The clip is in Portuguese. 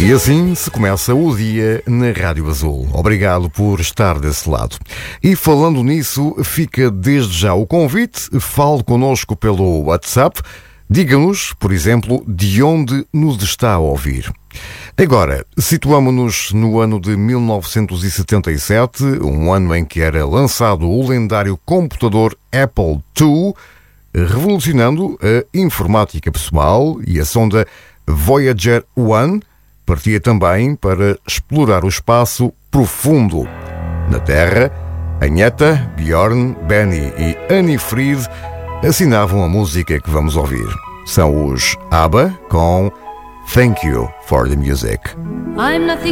E assim se começa o dia na Rádio Azul. Obrigado por estar desse lado. E falando nisso, fica desde já o convite, fale connosco pelo WhatsApp, diga-nos, por exemplo, de onde nos está a ouvir. Agora, situamo-nos no ano de 1977, um ano em que era lançado o lendário computador Apple II, revolucionando a informática pessoal, e a sonda Voyager 1 partia também para explorar o espaço profundo. Na Terra, Agnetha, Björn, Benny e Annie Fried assinavam a música que vamos ouvir. São os ABBA com Thank You for the Music. I'm nothing